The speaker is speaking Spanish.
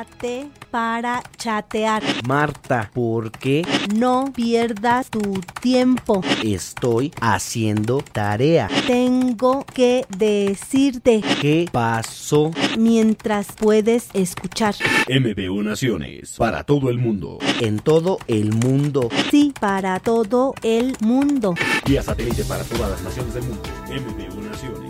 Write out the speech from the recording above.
Prepárate para chatear. Marta, ¿por qué? No pierdas tu tiempo. Estoy haciendo tarea. Tengo que decirte ¿Qué pasó? mientras puedes escuchar. MBU Naciones, para todo el mundo. En todo el mundo. Sí, para todo el mundo. Vía satélite para todas las naciones del mundo. MBU Naciones.